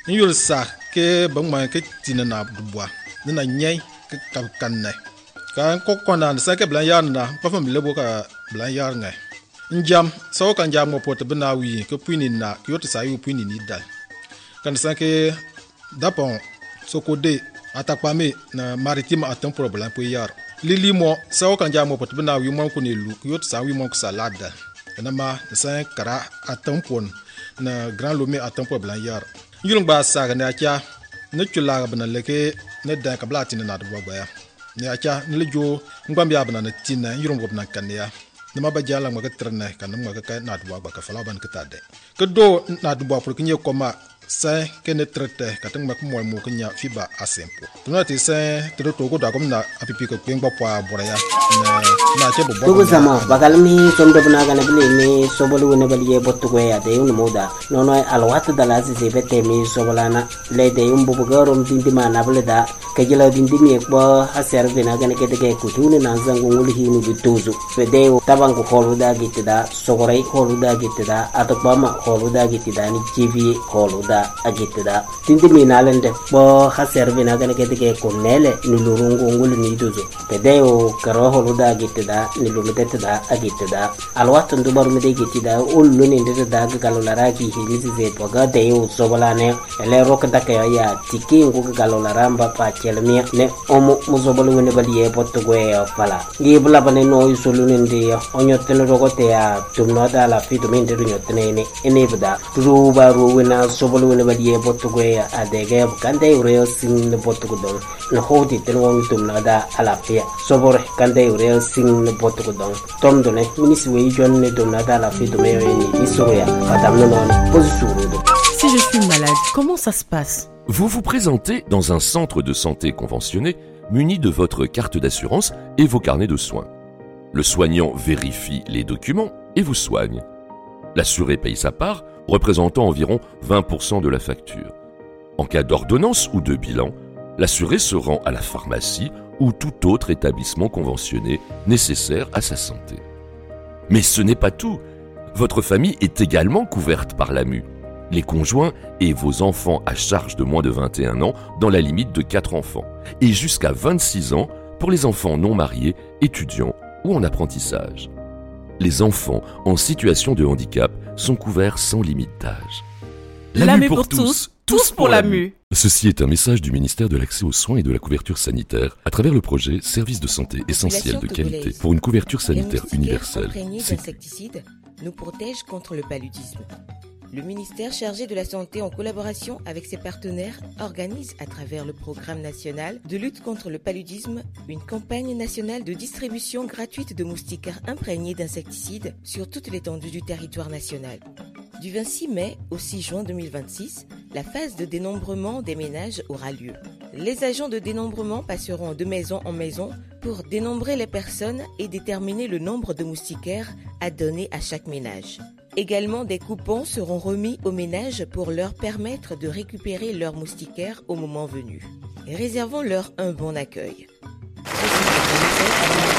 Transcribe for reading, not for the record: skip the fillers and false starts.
Yul sa ke bangma ke tinana dubois. Nina nyai ke kanne. Ka ko kona sa ke blan yarna pa fam lebo ka blan yarnga. Njam so kan jam mo pot bena wi ke puini na ke yot sa yu puini ni dal. Kan sa ke dapon sokode atakpame na maritime atam problem po yar. Lili mo sa kan jam mo pot bena wi mo ko ne lu ke yot sa wi mo ko salada. Na ma sa kara atam pon na grand lomé atam problem yar. Yulung ba sa ga na kya ne chula bana leke ne dan ka blati na do baya. Ne acha ne lejo ngam ya bana na tina yulung go bana kan ya. Nama ba jala ma ka trene kan ma ka na do ba ka fala ban ka tade. Ke do na do ba pour que nye koma sa ke ne trete ka tang ma ko mo ko nya fiba asempo. Tuna ti sa to to go da kom na apipi ko pengba pa boraya na che bo bo. Tugo sama bakal mi somdo bana kana bile mi sobolu ne baliye bottu ko ya de un moda. Nono alwat da la si bete mi sobolana le de un bu garom dindi ma na bele da ke jela dindi mi ko haser bina kana ke de ku tunu na zangu ngul hi nu bituzu. Fede tabang ko holu da gitida sogorai holu da gitida atopama holu da gitida ni TV holu da agitida tindi minalende bo haservina gane ke konele ni lurungu ngul ni duzo pedeo karo holuda agitida ni lumedetida agitida alwat ndubar mede gitida ullu ni ndeda galolara ki hilisi ze poga deo sobolane ele rokda ke ya tiki ngu galolara mba pa chelmia ne omo muzobolu ne baliye potgo e fala ngibla bane no isolu ndi onyotene rogote ya tumno da la fitu mende nyotene ne enebda ruba ruwina sobolu ne baliye potgo ya adege kande ureo sing ne potgo don na hodi ten won tumna da alafia sobor kande ureo sing ne potgo don tomdo ne minisi we jon ne tumna da la fitu me ni isoya fatamno non posuru. Si je suis malade, comment ça se passe? Vous vous présentez dans un centre de santé conventionné muni de votre carte d'assurance et vos carnets de soins. Le soignant vérifie les documents et vous soigne. L'assuré paye sa part, représentant environ 20% de la facture. En cas d'ordonnance ou de bilan, l'assuré se rend à la pharmacie ou tout autre établissement conventionné nécessaire à sa santé. Mais ce n'est pas tout. Votre famille est également couverte par l'AMU. Les conjoints et vos enfants à charge de moins de 21 ans dans la limite de 4 enfants. Et jusqu'à 26 ans pour les enfants non mariés, étudiants ou en apprentissage. Les enfants en situation de handicap sont couverts sans limite d'âge. L'AMU pour tous, tous pour l'AMU. Ceci est un message du ministère de l'Accès aux soins et de la couverture sanitaire à travers le projet Services de santé essentiels de qualité pour une couverture sanitaire universelle. D'insecticides nous protège contre le paludisme. Le ministère chargé de la Santé, en collaboration avec ses partenaires, organise à travers le programme national de lutte contre le paludisme une campagne nationale de distribution gratuite de moustiquaires imprégnés d'insecticides sur toute l'étendue du territoire national. Du 26 mai au 6 juin 2026, la phase de dénombrement des ménages aura lieu. Les agents de dénombrement passeront de maison en maison pour dénombrer les personnes et déterminer le nombre de moustiquaires à donner à chaque ménage. Également, des coupons seront remis aux ménages pour leur permettre de récupérer leurs moustiquaires au moment venu. Réservons-leur un bon accueil.